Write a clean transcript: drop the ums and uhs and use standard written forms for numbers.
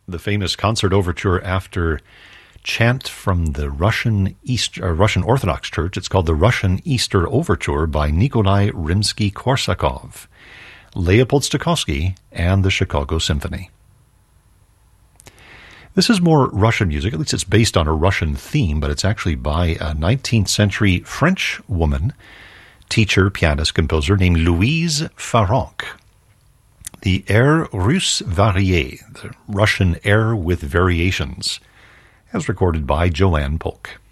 the famous concert overture after chant from the Russian Orthodox Church. It's called the Russian Easter Overture by Nikolai Rimsky-Korsakov, Leopold Stokowski, and the Chicago Symphony. This is more Russian music, at least it's based on a Russian theme, but it's actually by a 19th century French woman, teacher, pianist, composer named Louise Farrenc. The Air Russe Varié, the Russian air with variations, as recorded by Joanne Polk.